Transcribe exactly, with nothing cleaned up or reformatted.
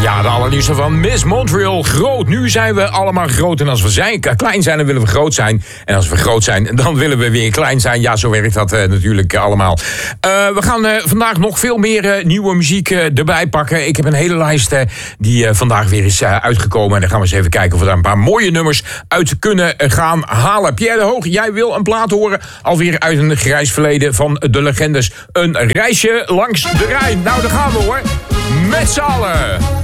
Ja, de allernieuwste van Miss Montreal. Groot. Nu zijn we allemaal groot. En als we zijn, klein zijn, dan willen we groot zijn. En als we groot zijn, dan willen we weer klein zijn. Ja, zo werkt dat uh, natuurlijk allemaal. Uh, we gaan uh, vandaag nog veel meer uh, nieuwe muziek uh, erbij pakken. Ik heb een hele lijst uh, die uh, vandaag weer is uh, uitgekomen. En dan gaan we eens even kijken of we daar een paar mooie nummers uit kunnen uh, gaan halen. Pierre de Hoog, jij wil een plaat horen. Alweer uit een grijs verleden van de legendes. Een reisje langs de Rijn. Nou, daar gaan we hoor. Met z'n allen.